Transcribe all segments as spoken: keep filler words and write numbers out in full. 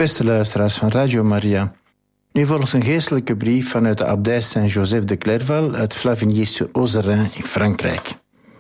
Beste luisteraars van Radio Maria, nu volgt een geestelijke brief vanuit de abdij Saint-Joseph de Clairval uit Flavigny-sur-Ozerain in Frankrijk.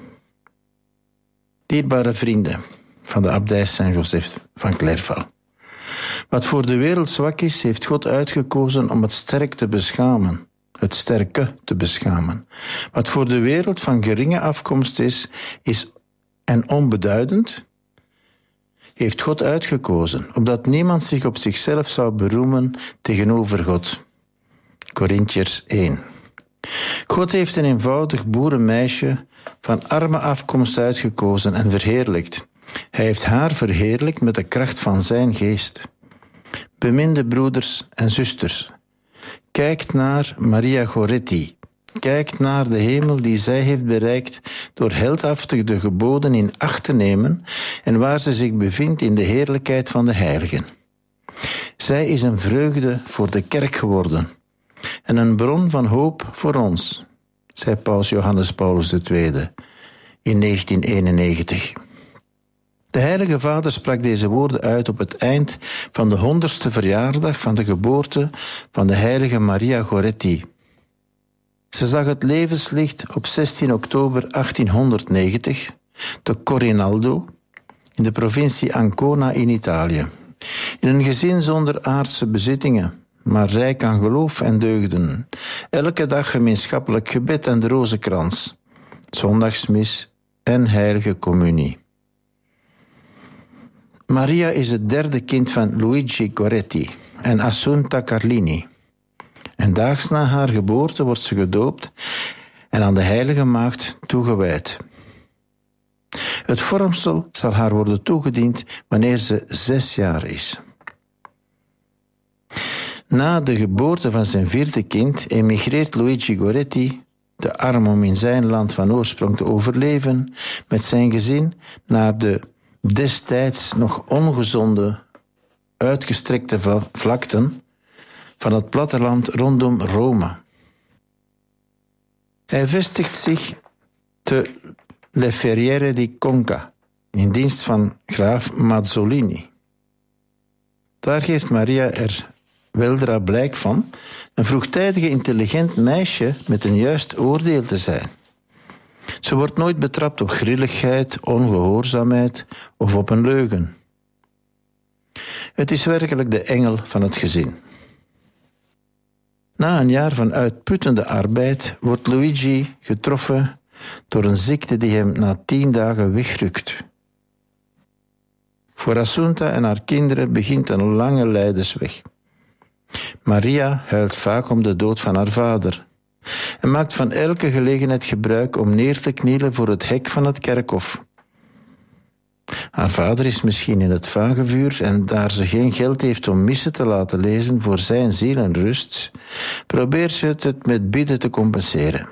Dierbare vrienden van de abdij Saint-Joseph van Clairval. Wat voor de wereld zwak is, heeft God uitgekozen om het sterk te beschamen, het sterke te beschamen. Wat voor de wereld van geringe afkomst is, is en onbeduidend, heeft God uitgekozen, opdat niemand zich op zichzelf zou beroemen tegenover God. Korintiërs één. God heeft een eenvoudig boerenmeisje van arme afkomst uitgekozen en verheerlijkt. Hij heeft haar verheerlijkt met de kracht van zijn geest. Beminde broeders en zusters, kijkt naar Maria Goretti. Kijkt naar de hemel die zij heeft bereikt door heldhaftig de geboden in acht te nemen en waar ze zich bevindt in de heerlijkheid van de heiligen. Zij is een vreugde voor de kerk geworden en een bron van hoop voor ons, zei paus Johannes Paulus de Tweede in negentien eenennegentig. De Heilige Vader sprak deze woorden uit op het eind van de honderdste verjaardag van de geboorte van de heilige Maria Goretti. Ze zag het levenslicht op zestien oktober achttienhonderdnegentig te Corinaldo in de provincie Ancona in Italië. In een gezin zonder aardse bezittingen, maar rijk aan geloof en deugden. Elke dag gemeenschappelijk gebed en de rozenkrans, zondagsmis en heilige communie. Maria is het derde kind van Luigi Goretti en Assunta Carlini. En daags na haar geboorte wordt ze gedoopt en aan de Heilige Maagd toegewijd. Het vormsel zal haar worden toegediend wanneer ze zes jaar is. Na de geboorte van zijn vierde kind emigreert Luigi Goretti, te arm om in zijn land van oorsprong te overleven, met zijn gezin naar de destijds nog ongezonde, uitgestrekte vlakten van het platteland rondom Rome. Hij vestigt zich te Le Ferriere di Conca, in dienst van graaf Mazzolini. Daar geeft Maria er weldra blijk van een vroegtijdige intelligent meisje met een juist oordeel te zijn. Ze wordt nooit betrapt op grilligheid, ongehoorzaamheid of op een leugen. Het is werkelijk de engel van het gezin. Na een jaar van uitputtende arbeid wordt Luigi getroffen door een ziekte die hem na tien dagen wegrukt. Voor Assunta en haar kinderen begint een lange lijdensweg. Maria huilt vaak om de dood van haar vader en maakt van elke gelegenheid gebruik om neer te knielen voor het hek van het kerkhof. Haar vader is misschien in het vagevuur en daar ze geen geld heeft om missen te laten lezen voor zijn zielenrust, probeert ze het met bidden te compenseren.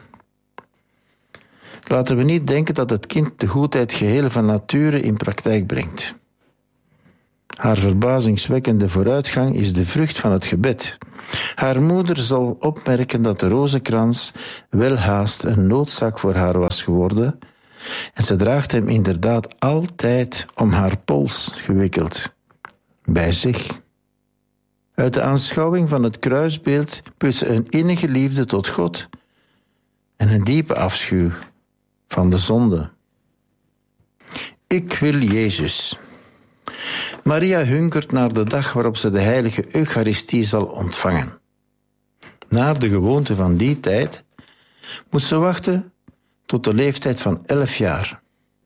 Laten we niet denken dat het kind de goedheid geheel van nature in praktijk brengt. Haar verbazingwekkende vooruitgang is de vrucht van het gebed. Haar moeder zal opmerken dat de rozenkrans welhaast een noodzaak voor haar was geworden en ze draagt hem inderdaad altijd om haar pols gewikkeld, bij zich. Uit de aanschouwing van het kruisbeeld put ze een innige liefde tot God en een diepe afschuw van de zonde. Ik wil Jezus. Maria hunkert naar de dag waarop ze de heilige Eucharistie zal ontvangen. Naar de gewoonte van die tijd moet ze wachten tot de leeftijd van elf jaar.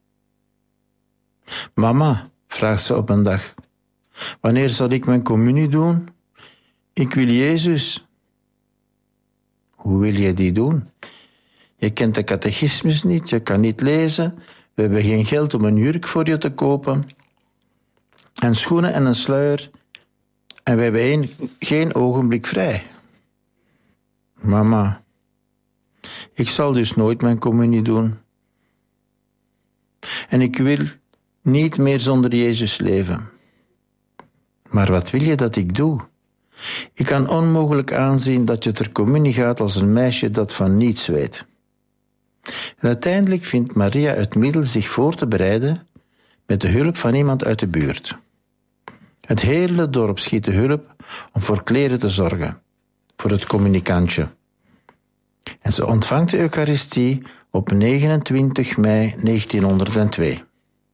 Mama, vraagt ze op een dag, wanneer zal ik mijn communie doen? Ik wil Jezus. Hoe wil je die doen? Je kent de catechismus niet, je kan niet lezen, we hebben geen geld om een jurk voor je te kopen, en schoenen en een sluier, en we hebben een, geen ogenblik vrij. Mama, ik zal dus nooit mijn communie doen. En ik wil niet meer zonder Jezus leven. Maar wat wil je dat ik doe? Ik kan onmogelijk aanzien dat je ter communie gaat als een meisje dat van niets weet. En uiteindelijk vindt Maria het middel zich voor te bereiden met de hulp van iemand uit de buurt. Het hele dorp schiet de hulp om voor kleren te zorgen, voor het communicantje. En ze ontvangt de Eucharistie op negenentwintig mei negentienhonderdtwee.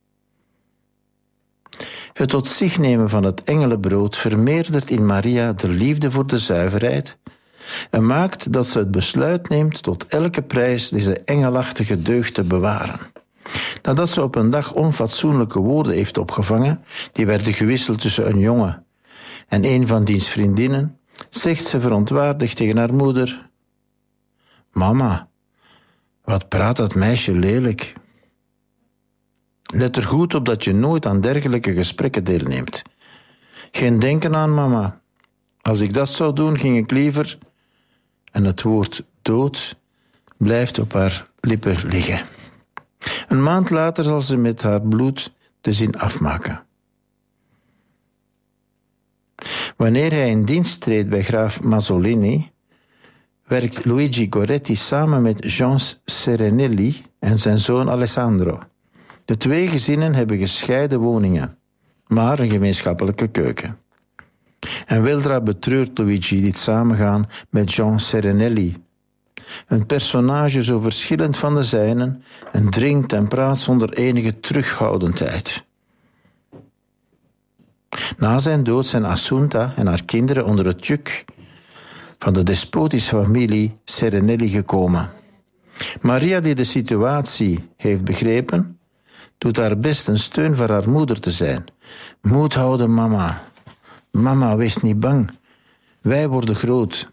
Het tot zich nemen van het engelenbrood vermeerdert in Maria de liefde voor de zuiverheid en maakt dat ze het besluit neemt tot elke prijs deze engelachtige deugd te bewaren. Nadat ze op een dag onfatsoenlijke woorden heeft opgevangen, die werden gewisseld tussen een jongen en een van diens vriendinnen, zegt ze verontwaardigd tegen haar moeder: Mama, wat praat dat meisje lelijk. Let er goed op dat je nooit aan dergelijke gesprekken deelneemt. Geen denken aan mama. Als ik dat zou doen, ging ik liever... En het woord dood blijft op haar lippen liggen. Een maand later zal ze met haar bloed de zin afmaken. Wanneer hij in dienst treedt bij graaf Mazzolini, werkt Luigi Goretti samen met Jean Serenelli en zijn zoon Alessandro. De twee gezinnen hebben gescheiden woningen, maar een gemeenschappelijke keuken. En weldra betreurt Luigi dit samengaan met Jean Serenelli, een personage zo verschillend van de zijnen en drinkt en praat zonder enige terughoudendheid. Na zijn dood zijn Assunta en haar kinderen onder het juk van de despotische familie Serenelli gekomen. Maria, die de situatie heeft begrepen, doet haar best een steun voor haar moeder te zijn. Moed houden, mama. Mama, wees niet bang. Wij worden groot.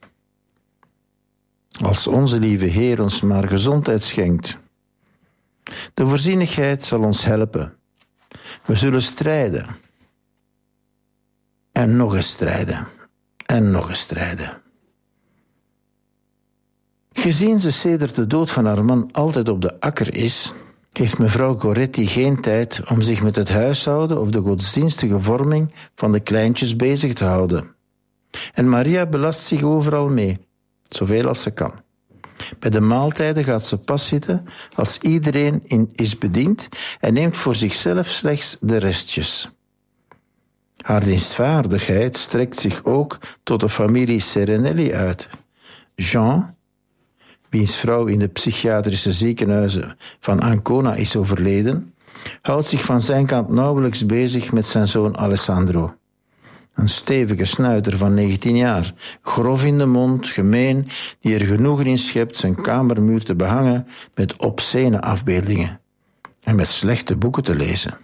Als onze lieve Heer ons maar gezondheid schenkt. De voorzienigheid zal ons helpen. We zullen strijden. En nog eens strijden. En nog eens strijden. Gezien ze sedert de dood van haar man altijd op de akker is, heeft mevrouw Goretti geen tijd om zich met het huishouden of de godsdienstige vorming van de kleintjes bezig te houden. En Maria belast zich overal mee, zoveel als ze kan. Bij de maaltijden gaat ze pas zitten als iedereen in is bediend en neemt voor zichzelf slechts de restjes. Haar dienstvaardigheid strekt zich ook tot de familie Serenelli uit. Jean, wiens vrouw in de psychiatrische ziekenhuizen van Ancona is overleden, houdt zich van zijn kant nauwelijks bezig met zijn zoon Alessandro. Een stevige snuiter van negentien jaar, grof in de mond, gemeen, die er genoegen in schept zijn kamermuur te behangen met obscene afbeeldingen en met slechte boeken te lezen.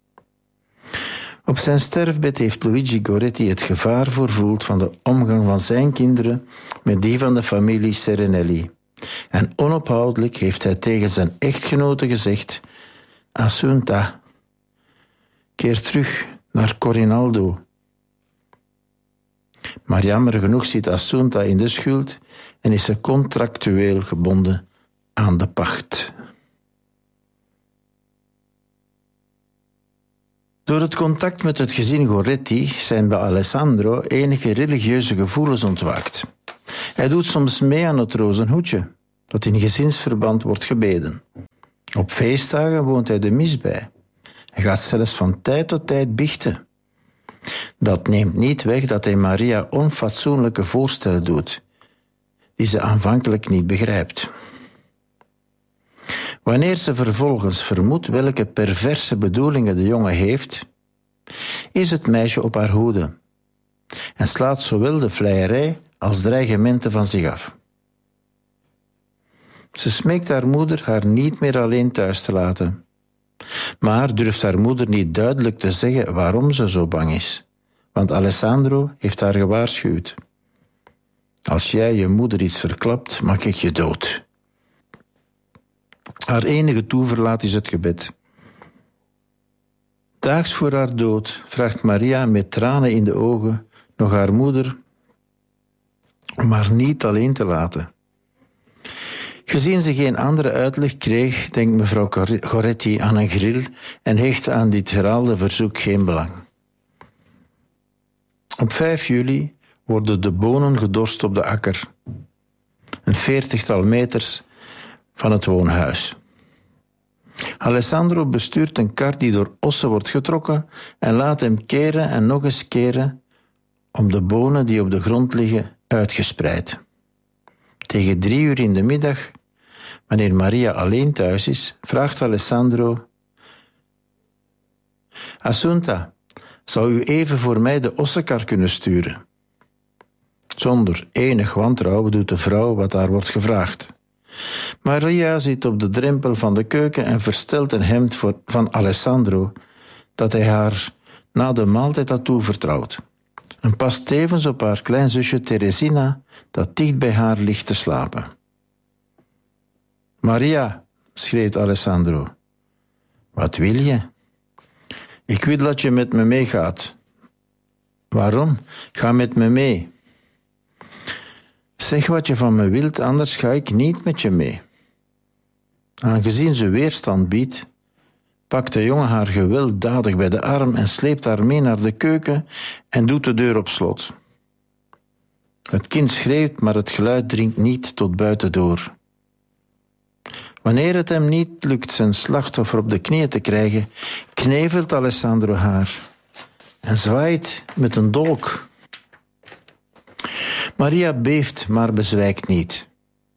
Op zijn sterfbed heeft Luigi Goretti het gevaar voorvoeld van de omgang van zijn kinderen met die van de familie Serenelli. En onophoudelijk heeft hij tegen zijn echtgenote gezegd: Assunta, keer terug naar Corinaldo. Maar jammer genoeg zit Assunta in de schuld en is ze contractueel gebonden aan de pacht. Door het contact met het gezin Goretti zijn bij Alessandro enige religieuze gevoelens ontwaakt. Hij doet soms mee aan het rozenhoedje, dat in gezinsverband wordt gebeden. Op feestdagen woont hij de mis bij. Hij gaat zelfs van tijd tot tijd biechten. Dat neemt niet weg dat hij Maria onfatsoenlijke voorstellen doet, die ze aanvankelijk niet begrijpt. Wanneer ze vervolgens vermoedt welke perverse bedoelingen de jongen heeft, is het meisje op haar hoede en slaat zowel de vleierij als dreigementen van zich af. Ze smeekt haar moeder haar niet meer alleen thuis te laten, maar durft haar moeder niet duidelijk te zeggen waarom ze zo bang is, want Alessandro heeft haar gewaarschuwd. Als jij je moeder iets verklapt, maak ik je dood. Haar enige toeverlaat is het gebed. Daags voor haar dood vraagt Maria met tranen in de ogen nog haar moeder om haar niet alleen te laten. Gezien ze geen andere uitleg kreeg, denkt mevrouw Goretti aan een grill en hecht aan dit herhaalde verzoek geen belang. Op vijf juli worden de bonen gedorst op de akker, een veertigtal meters van het woonhuis. Alessandro bestuurt een kar die door ossen wordt getrokken en laat hem keren en nog eens keren om de bonen die op de grond liggen uitgespreid. Tegen drie uur in de middag, wanneer Maria alleen thuis is, vraagt Alessandro: Assunta, zou u even voor mij de ossenkar kunnen sturen? Zonder enig wantrouwen doet de vrouw wat haar wordt gevraagd. Maria zit op de drempel van de keuken en verstelt een hemd voor, van Alessandro dat hij haar na de maaltijd had toevertrouwd. En past tevens op haar kleinzusje Teresina, dat dicht bij haar ligt te slapen. Maria, schreeuwt Alessandro. Wat wil je? Ik wil dat je met me meegaat. Waarom? Ga met me mee. Zeg wat je van me wilt, anders ga ik niet met je mee. Aangezien ze weerstand biedt, pakt de jongen haar gewelddadig bij de arm en sleept haar mee naar de keuken en doet de deur op slot. Het kind schreeuwt, maar het geluid dringt niet tot buiten door. Wanneer het hem niet lukt zijn slachtoffer op de knieën te krijgen, knevelt Alessandro haar en zwaait met een dolk. Maria beeft, maar bezwijkt niet.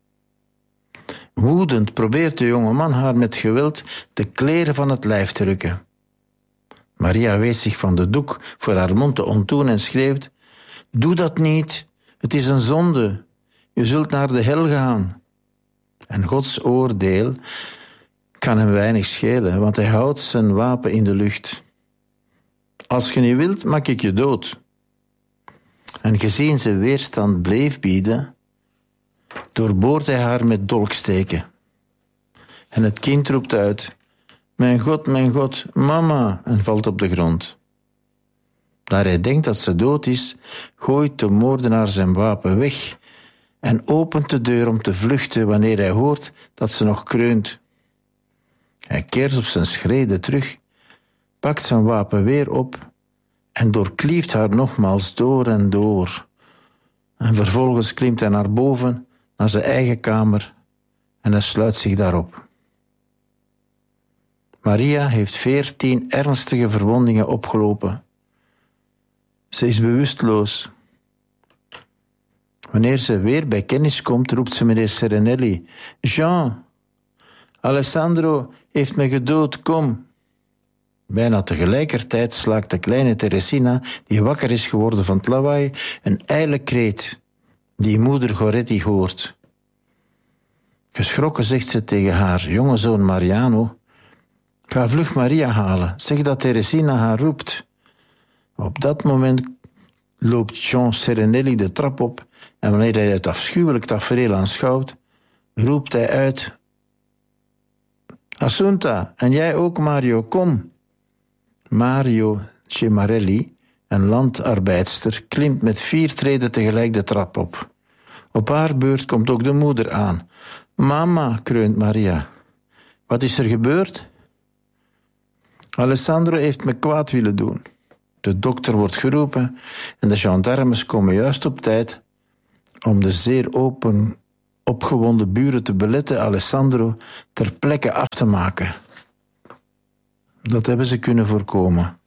Woedend probeert de jonge man haar met geweld de kleren van het lijf te rukken. Maria weet zich van de doek voor haar mond te ontdoen en schreeuwt: Doe dat niet, het is een zonde, je zult naar de hel gaan. En Gods oordeel kan hem weinig schelen, want hij houdt zijn wapen in de lucht. Als je niet wilt, maak ik je dood. En gezien ze weerstand bleef bieden, doorboort hij haar met dolksteken. En het kind roept uit: Mijn God, mijn God, mama, en valt op de grond. Daar hij denkt dat ze dood is, gooit de moordenaar zijn wapen weg en opent de deur om te vluchten wanneer hij hoort dat ze nog kreunt. Hij keert op zijn schreden terug, pakt zijn wapen weer op en doorklieft haar nogmaals door en door. En vervolgens klimt hij naar boven, naar zijn eigen kamer, en hij sluit zich daarop. Maria heeft veertien ernstige verwondingen opgelopen. Ze is bewusteloos. Wanneer ze weer bij kennis komt, roept ze meneer Serenelli: Jean, Alessandro heeft me gedood, kom. Bijna tegelijkertijd slaakt de kleine Teresina, die wakker is geworden van het lawaai, een ijle kreet die moeder Goretti hoort. Geschrokken zegt ze tegen haar jonge zoon Mariano: Ga vlug Maria halen, zeg dat Teresina haar roept. Op dat moment loopt Jean Serenelli de trap op en wanneer hij het afschuwelijk tafereel aanschouwt, roept hij uit: Assunta, en jij ook Mario, kom. Mario Cemarelli, een landarbeidster, klimt met vier treden tegelijk de trap op. Op haar beurt komt ook de moeder aan. Mama, kreunt Maria. Wat is er gebeurd? Alessandro heeft me kwaad willen doen. De dokter wordt geroepen en de gendarmes komen juist op tijd om de zeer open, opgewonden buren te beletten Alessandro ter plekke af te maken. Dat hebben ze kunnen voorkomen.